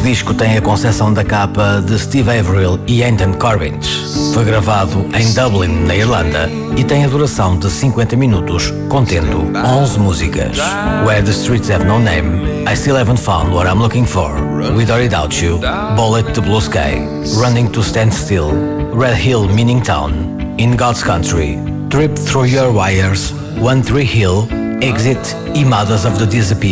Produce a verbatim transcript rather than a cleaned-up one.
disco tem a concepção da capa de Steve Averill e Anton Corbijn. Foi gravado em Dublin, na Irlanda, e tem a duração de cinquenta minutos, contendo onze músicas. Where the Streets Have No Name, I Still Haven't Found What I'm Looking For, With or Without You, Bullet to Blue Sky, Running to Stand Still, Red Hill Meaning Town, In God's Country, Trip Through Your Wires, One Tree Hill, Exit e Mothers of the Disappeared.